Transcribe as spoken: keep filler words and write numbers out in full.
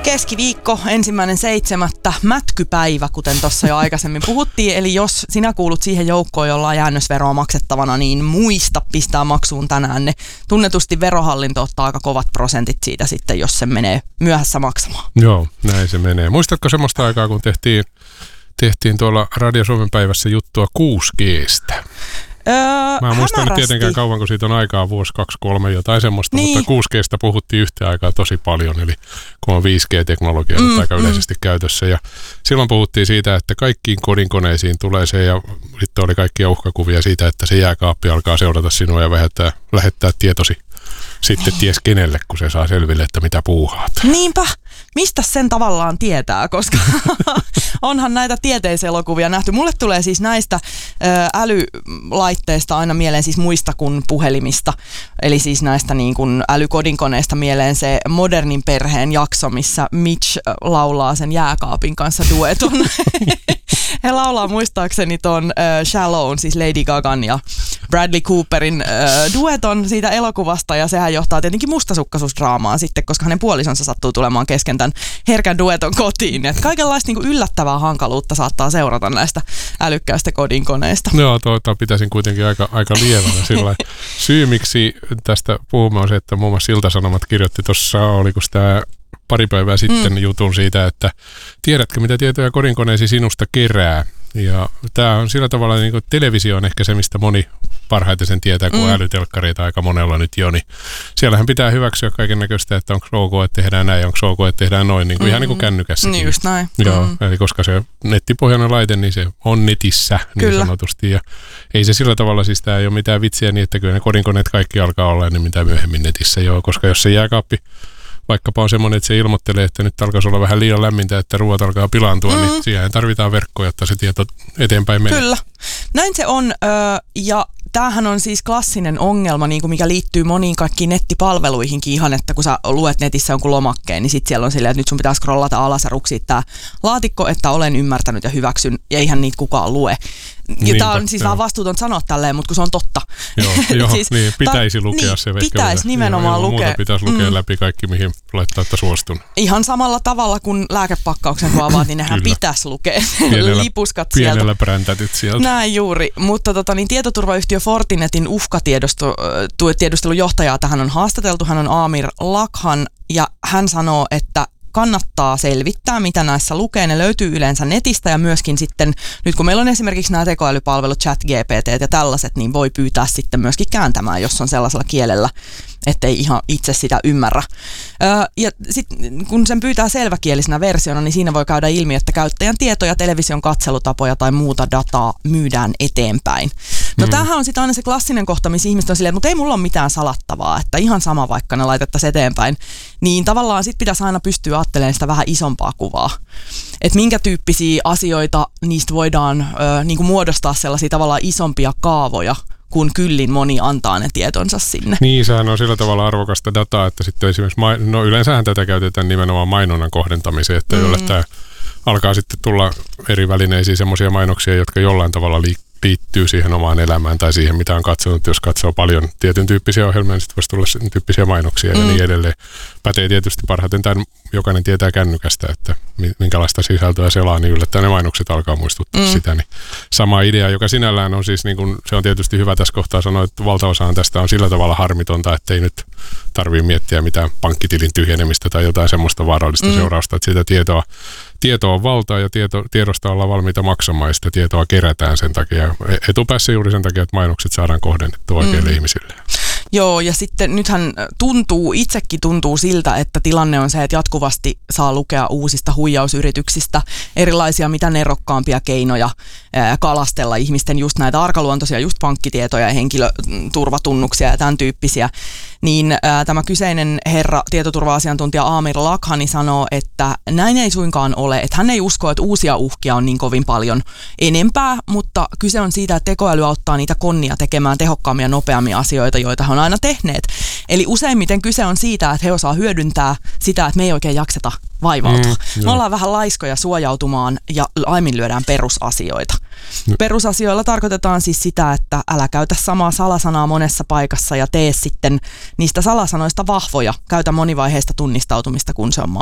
Keskiviikko, ensimmäinen seitsemättä, mätkypäivä, kuten tuossa jo aikaisemmin puhuttiin. Eli jos sinä kuulut siihen joukkoon, jolla on jäännösveroa maksettavana, niin muista pistää maksuun tänään ne. Tunnetusti verohallinto ottaa aika kovat prosentit siitä sitten, jos se menee myöhässä maksamaan. Joo, näin se menee. Muistatko semmoista aikaa, kun tehtiin, tehtiin tuolla Radio Suomen päivässä juttua kuusi G:stä? Öö, Mä en muista nyt tietenkään kauan, kun siitä on aikaa, vuosi, kaksi, kolme, jotain semmoista, niin. Mutta kuusi G:stä puhuttiin yhtä aikaa tosi paljon, eli kun on viisi G-teknologia mm, aika yleisesti mm. käytössä. Ja silloin puhuttiin siitä, että kaikkiin kodinkoneisiin tulee se, ja sitten oli kaikkia uhkakuvia siitä, että se jääkaappi alkaa seurata sinua ja lähettää, lähettää tietosi sitten ties kenelle, kun se saa selville, että mitä puuhaat. Niinpä. Mistä sen tavallaan tietää, koska onhan näitä tieteiselokuvia nähty. Mulle tulee siis näistä ö, älylaitteista aina mieleen siis muista kuin puhelimista. Eli siis näistä niin kuin älykodinkoneista mieleen se Modernin perheen jakso, missä Mitch laulaa sen jääkaapin kanssa dueton. He laulaa muistaakseni ton äh, Shallown, siis Lady Gagan ja Bradley Cooperin äh, dueton siitä elokuvasta, ja sehän johtaa tietenkin mustasukkaisuusdraamaan sitten, koska hänen puolisonsa sattuu tulemaan kesken tämän herkän dueton kotiin. Et kaikenlaista niin kuin yllättävää hankaluutta saattaa seurata näistä älykkäistä kodinkoneista. Joo, tuota pitäisin kuitenkin aika, aika lievänä sillä syy, miksi tästä puhumme on se, että muun muassa Ilta-Sanomat kirjoitti tuossa, oliko tämä pari päivää sitten mm. jutun siitä, että tiedätkö, mitä tietoja kodinkoneesi sinusta kerää. Ja tämä on sillä tavalla, niin kuin televisio on ehkä se, mistä moni parhaiten sen tietää, kun mm. älytelkkareita aika monella nyt jo. Niin siellähän pitää hyväksyä kaiken näköistä, että onko ok, että tehdään näin, onko ok, että tehdään noin, niin kuin mm. ihan niin kuin kännykässäkin. Niin just näin. Joo, mm. eli koska se nettipohjainen laite, niin se on netissä niin kyllä. sanotusti. Ja ei se sillä tavalla, siis tämä ei ole mitään vitsiä niin, että kyllä ne kodinkoneet kaikki alkaa olla, niin mitä myöhemmin netissä joo, koska jos se jääkaappi vaikkapa on semmoinen, että se ilmoittelee, että nyt alkaisi olla vähän liian lämmintä, että ruoat alkaa pilaantua, mm. niin siihen tarvitaan verkkoja, jotta se tieto eteenpäin menee. Kyllä. Näin se on, ja tämähän on siis klassinen ongelma, niin kuin mikä liittyy moniin kaikkiin nettipalveluihinkin ihan, että kun sä luet netissä jonkun lomakkeen, niin sitten siellä on silleen, että nyt sun pitää scrollata alas ja ruksia tämä laatikko, että olen ymmärtänyt ja hyväksyn, ja eihän niitä kukaan lue. Tämä on siis joo. vähän vastuuton sanoa tälleen, mutta kun se on totta. Joo, joo siis, niin, pitäisi ta- lukea niin, se. Pitäisi nimenomaan joo, lukea. Muuta pitäisi lukea mm. läpi kaikki, mihin laittaa, että suostun. Ihan samalla tavalla kuin lääkepakkauksen kun avaat, niin nehän pitäisi lukea. Pienellä, lipuskat pienellä sieltä. präntätyt sieltä. Näin juuri, mutta tota, niin tietoturvayhtiö Fortinetin uhkatiedustelun johtajaa tähän on haastateltu. Hän on Amir Lakhan, ja hän sanoo, että kannattaa selvittää, mitä näissä lukee. Ne löytyy yleensä netistä, ja myöskin sitten, nyt kun meillä on esimerkiksi nämä tekoälypalvelut, ChatGPT ja tällaiset, niin voi pyytää sitten myöskin kääntämään, jos on sellaisella kielellä, ettei ihan itse sitä ymmärrä. Öö, ja sitten kun sen pyytää selväkielisenä versiona, niin siinä voi käydä ilmi, että käyttäjän tietoja, television katselutapoja tai muuta dataa myydään eteenpäin. No mm. tämähän on sitten aina se klassinen kohta, missä ihmiset on silleen, mutta ei mulla ole mitään salattavaa, että ihan sama vaikka ne laitettaisiin eteenpäin. Niin tavallaan sitten pitäisi aina pystyä ajattelemaan sitä vähän isompaa kuvaa. Että minkä tyyppisiä asioita niistä voidaan ö, niinku muodostaa sellaisia tavallaan isompia kaavoja, kun kyllin moni antaa ne tietonsa sinne. Niin, sehän on sillä tavalla arvokasta dataa, että sitten esimerkiksi, no yleensähän tätä käytetään nimenomaan mainonnan kohdentamiseen, että mm. jolle tämä alkaa sitten tulla eri välineisiin semmoisia mainoksia, jotka jollain tavalla liikkuu. liittyy siihen omaan elämään tai siihen, mitä on katsonut. Jos katsoo paljon tietyn tyyppisiä ohjelmia, niin sitten voisi tulla sen tyyppisiä mainoksia mm. ja niin edelleen. Pätee tietysti parhaiten tämän, jokainen tietää kännykästä, että minkälaista sisältöä selaa, niin yllättäen ne mainokset alkaa muistuttaa mm. sitä. Niin sama idea, joka sinällään on siis, niin kun, se on tietysti hyvä tässä kohtaa sanoa, että valtaosaan tästä on sillä tavalla harmitonta, että ei nyt tarvitse miettiä mitään pankkitilin tyhjenemistä tai jotain semmoista vaarallista mm. seurausta, että sitä tietoa Tieto on valtaa ja tieto, tiedosta ollaan valmiita maksamaan ja sitä tietoa kerätään sen takia. Etupäässä juuri sen takia, että mainokset saadaan kohdennettua oikeille mm. ihmisille. Joo, ja sitten nythän tuntuu, itsekin tuntuu siltä, että tilanne on se, että jatkuvasti saa lukea uusista huijausyrityksistä erilaisia mitä nerokkaampia keinoja ää, kalastella ihmisten just näitä arkaluontoisia just pankkitietoja ja henkilöturvatunnuksia ja tämän tyyppisiä. Niin ää, tämä kyseinen herra, tietoturva-asiantuntija Amir Lakhani sanoo, että näin ei suinkaan ole, että hän ei usko, että uusia uhkia on niin kovin paljon enempää, mutta kyse on siitä, että tekoäly auttaa niitä konnia tekemään tehokkaammin ja nopeammin asioita, joita he on aina tehneet. Eli useimmiten kyse on siitä, että he osaa hyödyntää sitä, että me ei oikein jakseta vaivautua. Mm, me ollaan vähän laiskoja suojautumaan ja laiminlyödään perusasioita. No. Perusasioilla tarkoitetaan siis sitä, että älä käytä samaa salasanaa monessa paikassa ja tee sitten niistä salasanoista vahvoja. Käytä monivaiheista tunnistautumista, kun se on